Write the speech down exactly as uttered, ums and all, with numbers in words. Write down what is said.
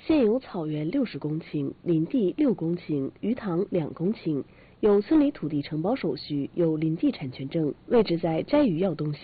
现有草原六十公顷，林地六公顷，鱼塘两公顷，有村里土地承包手续，有林地产权证，位置在斋鱼要东乡。